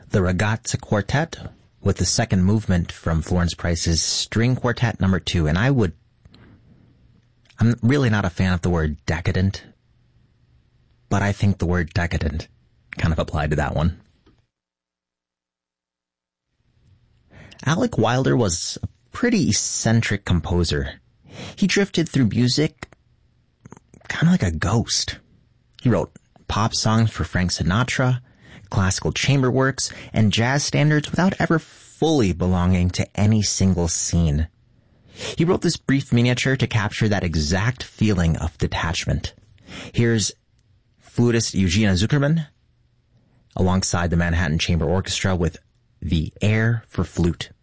the Ragazza Quartet with the second movement from Florence Price's String Quartet number 2. And I'm really not a fan of the word decadent, but I think the word decadent kind of applied to that one. Alec Wilder was a pretty eccentric composer. He drifted through music kind of like a ghost. He wrote pop songs for Frank Sinatra, classical chamber works, and jazz standards without ever fully belonging to any single scene. He wrote this brief miniature to capture that exact feeling of detachment. Here's flutist Eugenia Zuckerman alongside the Manhattan Chamber Orchestra with The Air for Flute.